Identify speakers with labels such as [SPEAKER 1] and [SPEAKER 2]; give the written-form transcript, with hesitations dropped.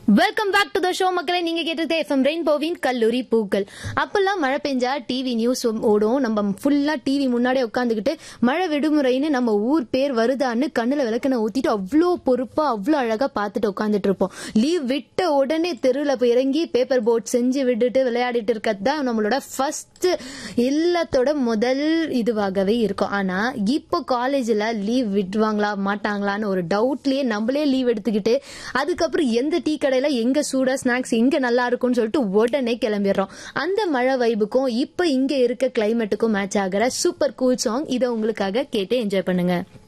[SPEAKER 1] Welcome back to the show மக்களே. நீங்க கேட்டது எஃப்எம் ரெயின்போவின் கல்லூரி பூக்கள். அப்பெல்லாம் மழை பெஞ்சா டிவி நியூஸ் ஓடும். நம்ம ஃபுல்லா டிவி முன்னாடியே உட்காந்துக்கிட்டு மழை விடுமுறைன்னு நம்ம ஊர் பேர் வருதான்னு கண்ணுல விளக்கணை ஊத்திட்டு அவ்வளோ பொறுப்பா அவ்வளோ அழகா பார்த்துட்டு உட்காந்துட்டு இருப்போம். லீவ் விட்ட உடனே தெருவில் போய் இறங்கி பேப்பர் போட் செஞ்சு விட்டுட்டு விளையாடிட்டு இருக்கிறது தான் நம்மளோட ஃபர்ஸ்ட் எல்லாத்தோட முதல் இதுவாகவே இருக்கும். ஆனா இப்போ காலேஜ்ல லீவ் விடுவாங்களா மாட்டாங்களான்னு ஒரு டவுட்லயே நம்மளே லீவ் எடுத்துக்கிட்டு அதுக்கப்புறம் எந்த டீ கடையில எங்க சூடா ஸ்நாக்ஸ் எங்க நல்லா இருக்கும்னு சொல்லிட்டு உடனே கிளம்பிடுறோம். அந்த மழை வைபுக்கும் இப்ப இங்க இருக்க கிளைமேட்டுக்கும் மேட்ச் ஆகிற சூப்பர் கூல் சாங் இதை உங்களுக்காக கேட்டு என்ஜாய் பண்ணுங்க.